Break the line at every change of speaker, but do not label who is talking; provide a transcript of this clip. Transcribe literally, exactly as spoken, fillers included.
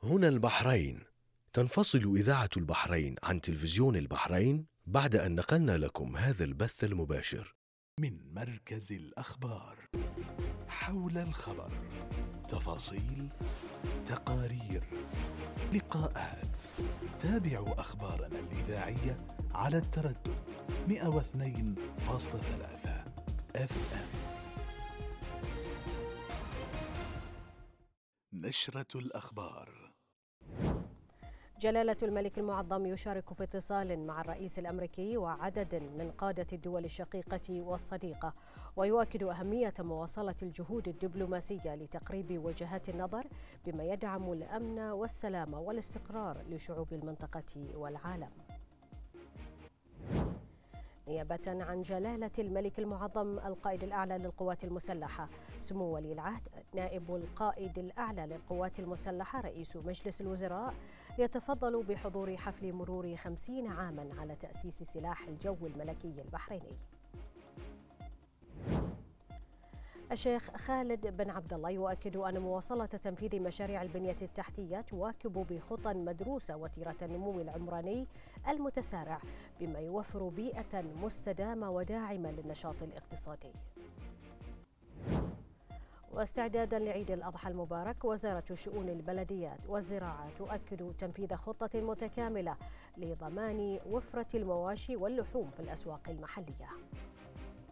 هنا البحرين. تنفصل إذاعة البحرين عن تلفزيون البحرين بعد أن نقلنا لكم هذا البث المباشر
من مركز الأخبار. حول الخبر، تفاصيل، تقارير، لقاءات. تابعوا أخبارنا الإذاعية على التردد مئة واثنين فاصلة ثلاثة اف ام. نشرة الأخبار.
جلالة الملك المعظم يشارك في اتصال مع الرئيس الأمريكي وعدد من قادة الدول الشقيقة والصديقة، ويؤكد أهمية مواصلة الجهود الدبلوماسية لتقريب وجهات النظر بما يدعم الأمن والسلام والاستقرار لشعوب المنطقة والعالم. نيابة عن جلالة الملك المعظم القائد الأعلى للقوات المسلحة سمو ولي العهد نائب القائد الأعلى للقوات المسلحة رئيس مجلس الوزراء يتفضل بحضور حفل مرور خمسين عاما على تأسيس سلاح الجو الملكي البحريني. الشيخ خالد بن عبد الله يؤكد أن مواصلة تنفيذ مشاريع البنية التحتية تواكب بخطى مدروسة وتيرة النمو العمراني المتسارع بما يوفر بيئة مستدامة وداعمة للنشاط الاقتصادي. واستعدادا لعيد الأضحى المبارك، وزارة شؤون البلديات والزراعة تؤكد تنفيذ خطة متكاملة لضمان وفرة المواشي واللحوم في الأسواق المحلية.